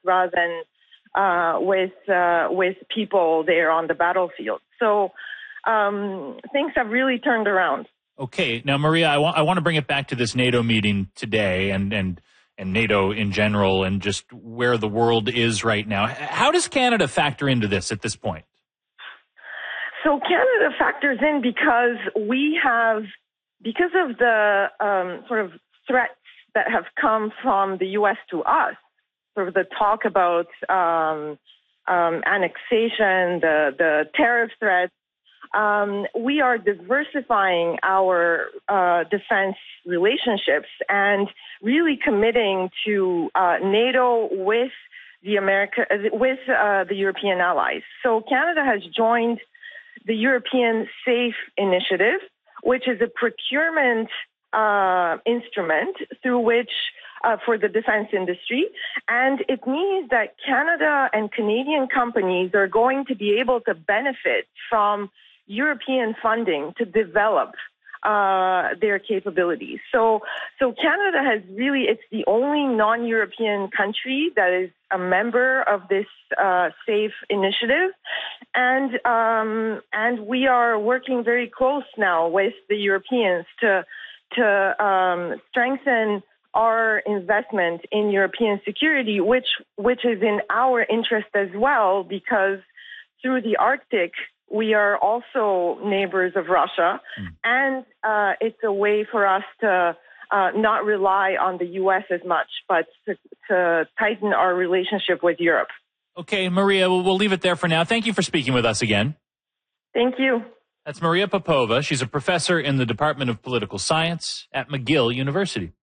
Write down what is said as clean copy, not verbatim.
rather than with people there on the battlefield. So things have really turned around. Okay, now Maria, I want to bring it back to this NATO meeting today and NATO in general and just where the world is right now. How does Canada factor into this at this point? So Canada factors in because because of the sort of threats that have come from the U.S. to us, sort of the talk about annexation, the tariff threats. We are diversifying our defense relationships and really committing to NATO with the European allies. So Canada has joined the European SAFE initiative, which is a procurement instrument through which for the defense industry. And it means that Canada and Canadian companies are going to be able to benefit from European funding to develop their capabilities. So Canada has really, it's the only non-European country that is a member of this SAFE initiative. And we are working very close now with the Europeans to strengthen our investment in European security, which is in our interest as well, because through the Arctic, we are also neighbors of Russia, and it's a way for us to not rely on the U.S. as much, but to tighten our relationship with Europe. Okay, Maria, we'll leave it there for now. Thank you for speaking with us again. Thank you. That's Maria Popova. She's a professor in the Department of Political Science at McGill University.